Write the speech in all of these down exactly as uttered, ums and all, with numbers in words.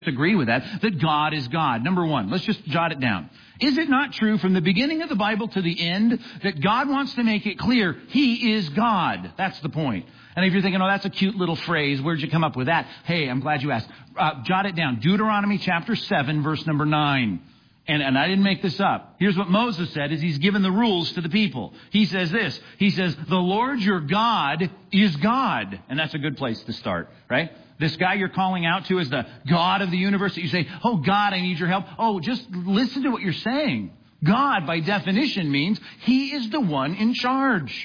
agree with that, that God is God. Number one, let's just jot it down. Is it not true from the beginning of the Bible to the end that God wants to make it clear He is God? That's the point. And if you're thinking, oh, that's a cute little phrase, where'd you come up with that? Hey, I'm glad you asked. Uh, jot it down. Deuteronomy chapter seven, verse number nine. And, and I didn't make this up. Here's what Moses said as he's given the rules to the people. He says this. He says, the Lord your God is God. And that's a good place to start, right? This guy you're calling out to is the God of the universe. You say, oh, God, I need your help. Oh, just listen to what you're saying. God, by definition, means He is the one in charge.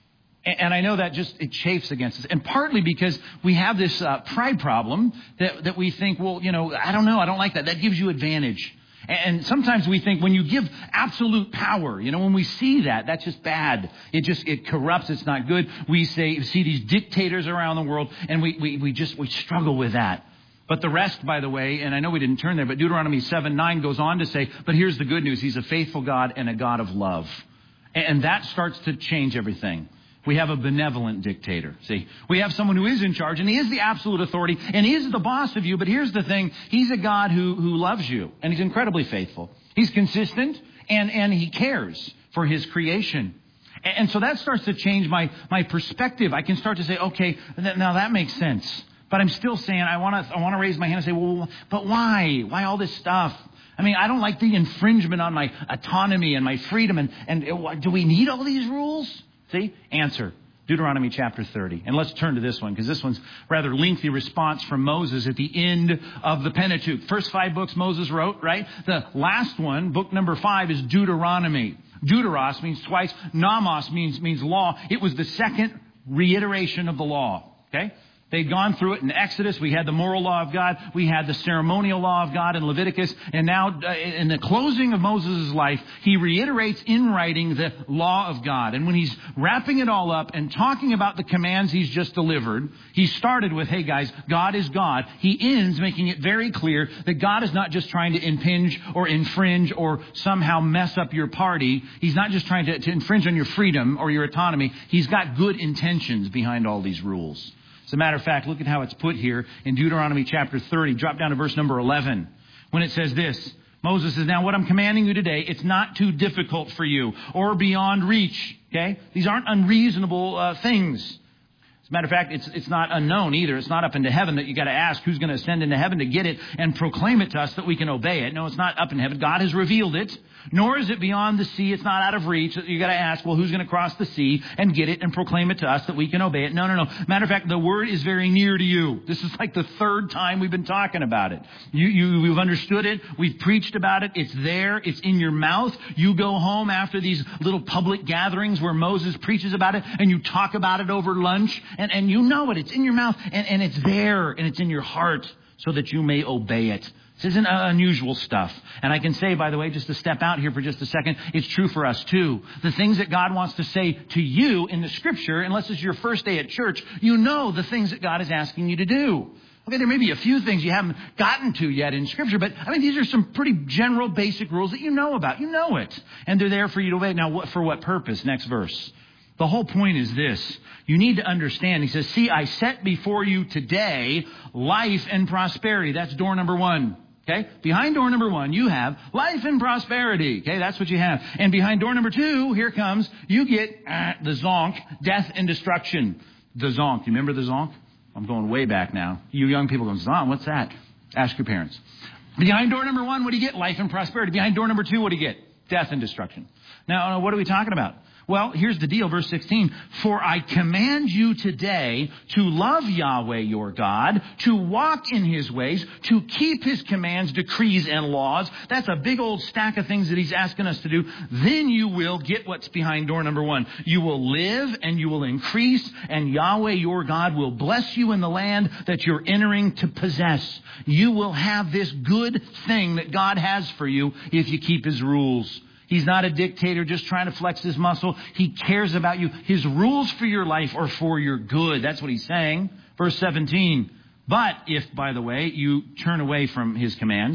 And I know that just, it chafes against us. And partly because we have this uh, pride problem that, that we think, well, you know, I don't know, I don't like that. That gives you advantage. And sometimes we think when you give absolute power, you know, when we see that, that's just bad. It just, it corrupts. It's not good. We say, see these dictators around the world, and we, we, we just, we struggle with that. But the rest, by the way, and I know we didn't turn there, but Deuteronomy seven nine goes on to say, but here's the good news. He's a faithful God and a God of love. And that starts to change everything. We have a benevolent dictator. See, we have someone who is in charge, and He is the absolute authority, and He is the boss of you. But here's the thing. He's a God who, who loves you, and He's incredibly faithful. He's consistent, and, and He cares for His creation. And, and so that starts to change my, my perspective. I can start to say, okay, th- now that makes sense. But I'm still saying, I want to I want to raise my hand and say, well, but why? Why all this stuff? I mean, I don't like the infringement on my autonomy and my freedom. And, and do we need all these rules? See? Answer. Deuteronomy chapter thirty. And let's turn to this one, because this one's rather lengthy response from Moses at the end of the Pentateuch. First five books Moses wrote, right? The last one, book number five, is Deuteronomy. Deuteros means twice. Nomos means, means law. It was the second reiteration of the law. Okay? They'd gone through it in Exodus. We had the moral law of God. We had the ceremonial law of God in Leviticus. And now uh, in the closing of Moses' life, he reiterates in writing the law of God. And when he's wrapping it all up and talking about the commands he's just delivered, he started with, hey guys, God is God. He ends making it very clear that God is not just trying to impinge or infringe or somehow mess up your party. He's not just trying to, to infringe on your freedom or your autonomy. He's got good intentions behind all these rules. As a matter of fact, look at how it's put here in Deuteronomy chapter thirty. Drop down to verse number eleven. When it says this, Moses says, now what I'm commanding you today, it's not too difficult for you or beyond reach. Okay? These aren't unreasonable uh, things. As a matter of fact, it's it's not unknown either. It's not up into heaven that you got to ask who's going to ascend into heaven to get it and proclaim it to us that we can obey it. No, it's not up in heaven. God has revealed it. Nor is it beyond the sea. It's not out of reach. You got to ask, well, who's going to cross the sea and get it and proclaim it to us that we can obey it? No, no, no. Matter of fact, the word is very near to you. This is like the third time we've been talking about it. You, you, we've understood it. We've preached about it. It's there. It's in your mouth. You go home after these little public gatherings where Moses preaches about it and you talk about it over lunch and, and you know it. It's in your mouth and, and it's there and it's in your heart so that you may obey it. This isn't unusual stuff. And I can say, by the way, just to step out here for just a second, it's true for us too. The things that God wants to say to you in the Scripture, unless it's your first day at church, you know the things that God is asking you to do. Okay, there may be a few things you haven't gotten to yet in Scripture, but I mean, these are some pretty general basic rules that you know about. You know it. And they're there for you to obey. Now, what, for what purpose? Next verse. The whole point is this. You need to understand. He says, see, I set before you today life and prosperity. That's door number one. Okay, behind door number one, you have life and prosperity. Okay, that's what you have. And behind door number two, here comes, you get uh, the zonk, death and destruction. The zonk. You remember the zonk? I'm going way back now. You young people going, zonk, what's that? Ask your parents. Behind door number one, what do you get? Life and prosperity. Behind door number two, what do you get? Death and destruction. Now, what are we talking about? Well, here's the deal, verse sixteen. For I command you today to love Yahweh your God, to walk in His ways, to keep His commands, decrees, and laws. That's a big old stack of things that He's asking us to do. Then you will get what's behind door number one. You will live and you will increase, and Yahweh your God will bless you in the land that you're entering to possess. You will have this good thing that God has for you if you keep His rules. He's not a dictator just trying to flex his muscle. He cares about you. His rules for your life are for your good. That's what he's saying. Verse seventeen. But if, by the way, you turn away from His commands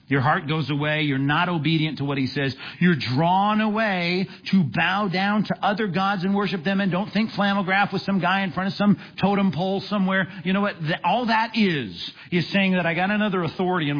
Your heart goes away. You're not obedient to what he says. You're drawn away to bow down to other gods and worship them. And don't think flannelgraph with some guy in front of some totem pole somewhere. You know what? All that is, is saying that I got another authority in my